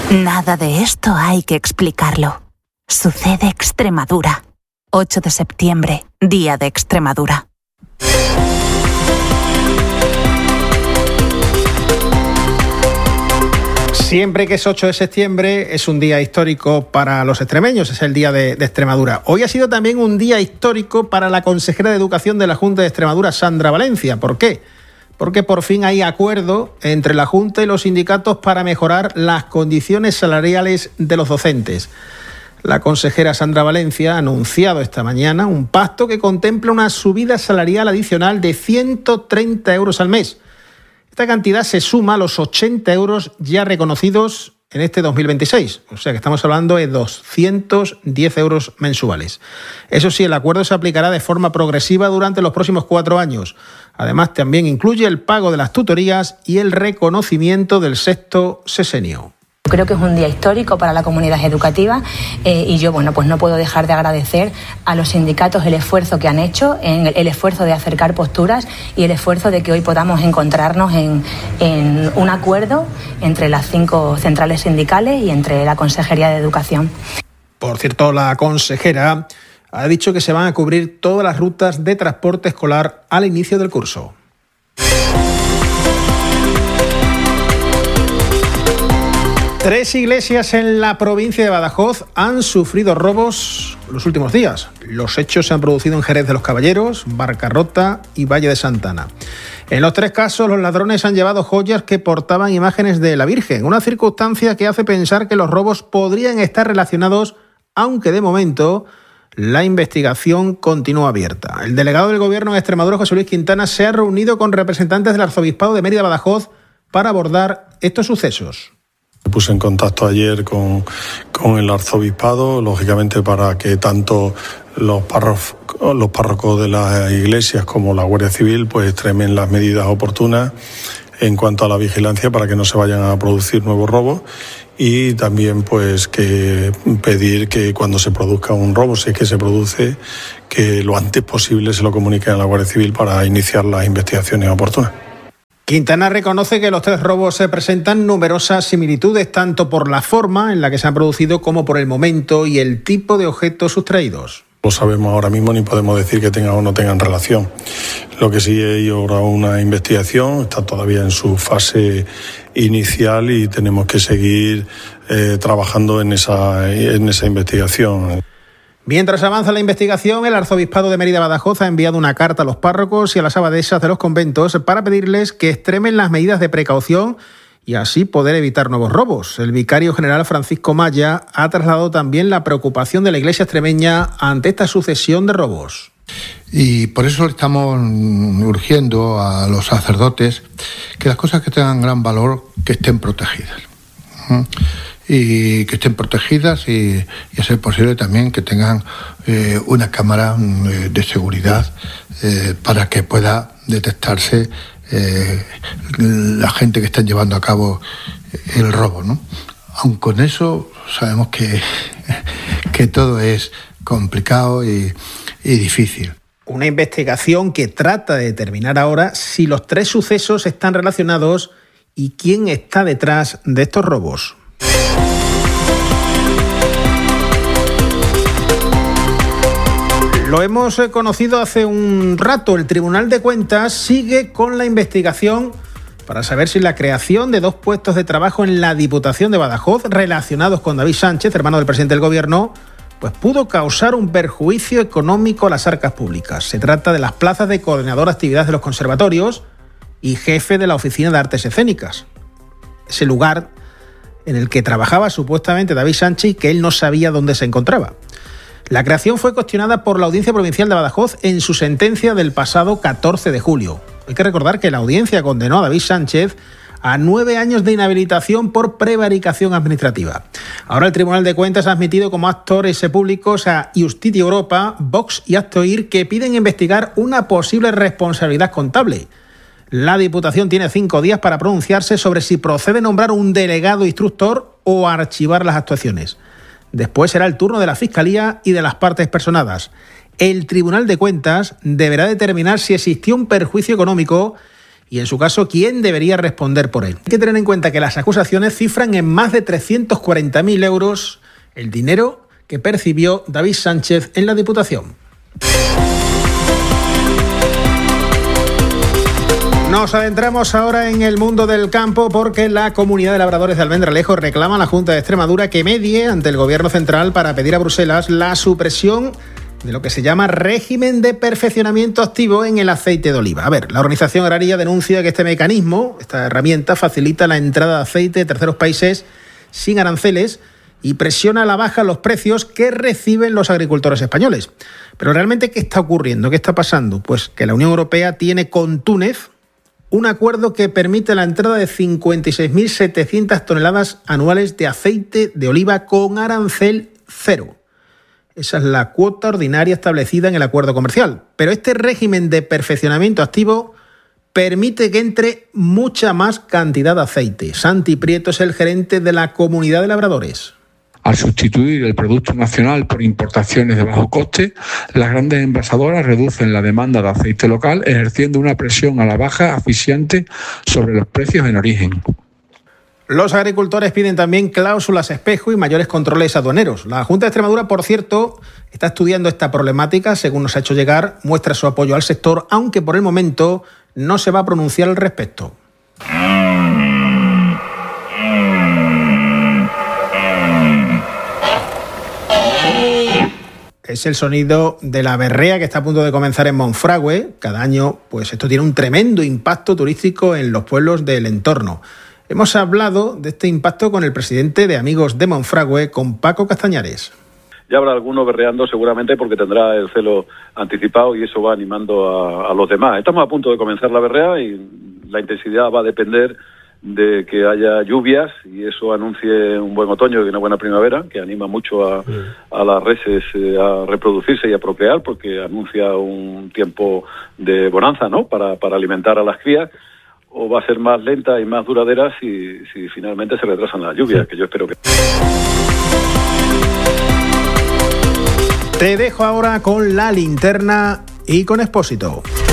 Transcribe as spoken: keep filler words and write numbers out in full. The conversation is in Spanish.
Nada de esto hay que explicarlo. Sucede Extremadura. ocho de septiembre, Día de Extremadura. Siempre que es ocho de septiembre es un día histórico para los extremeños, es el Día de, de Extremadura. Hoy ha sido también un día histórico para la consejera de Educación de la Junta de Extremadura, Sandra Valencia. ¿Por qué? Porque por fin hay acuerdo entre la Junta y los sindicatos para mejorar las condiciones salariales de los docentes. La consejera Sandra Valencia ha anunciado esta mañana un pacto que contempla una subida salarial adicional de ciento treinta euros al mes. Esta cantidad se suma a los ochenta euros ya reconocidos en este dos mil veintiséis. O sea que estamos hablando de doscientos diez euros mensuales. Eso sí, el acuerdo se aplicará de forma progresiva durante los próximos cuatro años. Además, también incluye el pago de las tutorías y el reconocimiento del sexto sesenio. Creo que es un día histórico para la comunidad educativa eh, y yo, bueno, pues no puedo dejar de agradecer a los sindicatos el esfuerzo que han hecho, en el, el esfuerzo de acercar posturas y el esfuerzo de que hoy podamos encontrarnos en, en un acuerdo entre las cinco centrales sindicales y entre la Consejería de Educación. Por cierto, la consejera ha dicho que se van a cubrir todas las rutas de transporte escolar al inicio del curso. Tres iglesias en la provincia de Badajoz han sufrido robos los últimos días. Los hechos se han producido en Jerez de los Caballeros, Barcarrota y Valle de Santana. En los tres casos, los ladrones han llevado joyas que portaban imágenes de la Virgen, una circunstancia que hace pensar que los robos podrían estar relacionados, aunque de momento la investigación continúa abierta. El delegado del Gobierno en Extremadura, José Luis Quintana, se ha reunido con representantes del Arzobispado de Mérida-Badajoz para abordar estos sucesos. Me puse en contacto ayer con, con el arzobispado, lógicamente para que tanto los párrocos, los párrocos de las iglesias como la Guardia Civil pues extremen las medidas oportunas en cuanto a la vigilancia para que no se vayan a producir nuevos robos y también pues que pedir que cuando se produzca un robo, si es que se produce, que lo antes posible se lo comuniquen a la Guardia Civil para iniciar las investigaciones oportunas. Quintana reconoce que los tres robos se presentan numerosas similitudes, tanto por la forma en la que se han producido como por el momento y el tipo de objetos sustraídos. No sabemos ahora mismo ni podemos decir que tengan o no tengan relación. Lo que sí hay ahora una investigación, está todavía en su fase inicial y tenemos que seguir eh, trabajando en esa, en esa investigación. Mientras avanza la investigación, el Arzobispado de Mérida-Badajoz ha enviado una carta a los párrocos y a las abadesas de los conventos para pedirles que extremen las medidas de precaución y así poder evitar nuevos robos. El vicario general Francisco Maya ha trasladado también la preocupación de la Iglesia extremeña ante esta sucesión de robos. Y por eso le estamos urgiendo a los sacerdotes que las cosas que tengan gran valor, que estén protegidas. Y que estén protegidas y, y a ser posible también que tengan eh, una cámara eh, de seguridad eh, para que pueda detectarse eh, la gente que están llevando a cabo el robo, ¿no? Aun con eso sabemos que, que todo es complicado y, y difícil. Una investigación que trata de determinar ahora si los tres sucesos están relacionados y quién está detrás de estos robos. Lo hemos conocido hace un rato. El Tribunal de Cuentas sigue con la investigación para saber si la creación de dos puestos de trabajo en la Diputación de Badajoz relacionados con David Sánchez, hermano del presidente del Gobierno, pues pudo causar un perjuicio económico a las arcas públicas. Se trata de las plazas de coordinador de actividades de los conservatorios y jefe de la Oficina de Artes Escénicas. Ese lugar en el que trabajaba supuestamente David Sánchez y que él no sabía dónde se encontraba. La creación fue cuestionada por la Audiencia Provincial de Badajoz en su sentencia del pasado catorce de julio. Hay que recordar que la audiencia condenó a David Sánchez a nueve años de inhabilitación por prevaricación administrativa. Ahora el Tribunal de Cuentas ha admitido como actores públicos a Justitia Europa, Vox y Actoir, que piden investigar una posible responsabilidad contable. La Diputación tiene cinco días para pronunciarse sobre si procede nombrar un delegado instructor o archivar las actuaciones. Después será el turno de la Fiscalía y de las partes personadas. El Tribunal de Cuentas deberá determinar si existió un perjuicio económico y, en su caso, quién debería responder por él. Hay que tener en cuenta que las acusaciones cifran en más de trescientos cuarenta mil euros el dinero que percibió David Sánchez en la Diputación. Nos adentramos ahora en el mundo del campo porque la Comunidad de Labradores de Almendralejo reclama a la Junta de Extremadura que medie ante el Gobierno central para pedir a Bruselas la supresión de lo que se llama régimen de perfeccionamiento activo en el aceite de oliva. A ver, la organización agraria denuncia que este mecanismo, esta herramienta, facilita la entrada de aceite de terceros países sin aranceles y presiona a la baja los precios que reciben los agricultores españoles. Pero realmente, ¿qué está ocurriendo? ¿Qué está pasando? Pues que la Unión Europea tiene con Túnez un acuerdo que permite la entrada de cincuenta y seis mil setecientas toneladas anuales de aceite de oliva con arancel cero. Esa es la cuota ordinaria establecida en el acuerdo comercial. Pero este régimen de perfeccionamiento activo permite que entre mucha más cantidad de aceite. Santi Prieto es el gerente de la Comunidad de Labradores. Al sustituir el producto nacional por importaciones de bajo coste, las grandes envasadoras reducen la demanda de aceite local, ejerciendo una presión a la baja asfixiante sobre los precios en origen. Los agricultores piden también cláusulas espejo y mayores controles aduaneros. La Junta de Extremadura, por cierto, está estudiando esta problemática, según nos ha hecho llegar, muestra su apoyo al sector, aunque por el momento no se va a pronunciar al respecto. Es el sonido de la berrea que está a punto de comenzar en Monfragüe. Cada año, pues esto tiene un tremendo impacto turístico en los pueblos del entorno. Hemos hablado de este impacto con el presidente de Amigos de Monfragüe, con Paco Castañares. Ya habrá alguno berreando seguramente porque tendrá el celo anticipado y eso va animando a, a los demás. Estamos a punto de comenzar la berrea y la intensidad va a depender de que haya lluvias y eso anuncie un buen otoño y una buena primavera, que anima mucho a, a las reses eh, a reproducirse y a procrear, porque anuncia un tiempo de bonanza, ¿no?, para, para alimentar a las crías. O va a ser más lenta y más duradera si, si finalmente se retrasan las lluvias, sí, que yo espero que... Te dejo ahora con la linterna y con Expósito.